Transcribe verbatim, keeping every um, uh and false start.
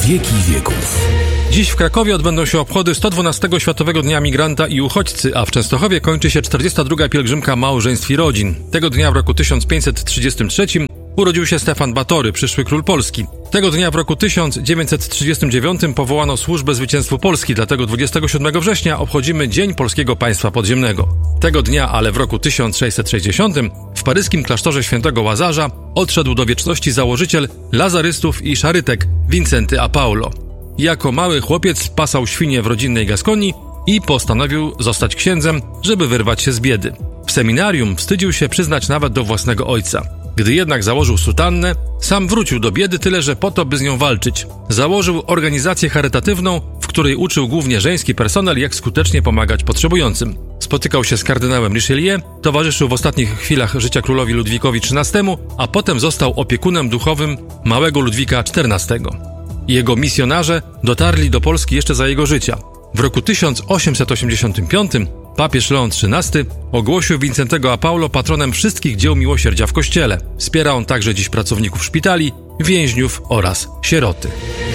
wieki wieków. Dziś w Krakowie odbędą się obchody sto dwunastego Światowego Dnia Migranta i Uchodźcy, a w Częstochowie kończy się czterdziesta druga pielgrzymka małżeństw i rodzin. Tego dnia w roku tysiąc pięćset trzydziestym trzecim urodził się Stefan Batory, przyszły król Polski. Tego dnia w roku tysiąc dziewięćset trzydziestym dziewiątym powołano Służbę Zwycięstwu Polski, dlatego dwudziestego siódmego września obchodzimy Dzień Polskiego Państwa Podziemnego. Tego dnia, ale w roku tysiąc sześćset sześćdziesiątym w paryskim klasztorze świętego Łazarza odszedł do wieczności założyciel lazarystów i szarytek Wincenty a Paulo. Jako mały chłopiec pasał świnie w rodzinnej Gaskonii i postanowił zostać księdzem, żeby wyrwać się z biedy. W seminarium wstydził się przyznać nawet do własnego ojca. Gdy jednak założył sutannę, sam wrócił do biedy, tyle że po to, by z nią walczyć. Założył organizację charytatywną, w której uczył głównie żeński personel, jak skutecznie pomagać potrzebującym. Spotykał się z kardynałem Richelieu, towarzyszył w ostatnich chwilach życia królowi Ludwikowi trzynastemu, a potem został opiekunem duchowym małego Ludwika czternastego. Jego misjonarze dotarli do Polski jeszcze za jego życia. W roku tysiąc osiemset osiemdziesiątym piątym papież Leon trzynasty ogłosił Wincentego a Paulo patronem wszystkich dzieł miłosierdzia w Kościele. Wspiera on także dziś pracowników szpitali, więźniów oraz sieroty.